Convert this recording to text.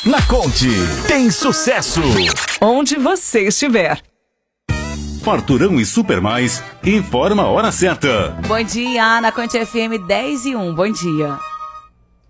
Na Conte, tem sucesso onde você estiver. Farturão e Super Mais informa a hora certa. Bom dia, na Conte FM 10:01. Bom dia.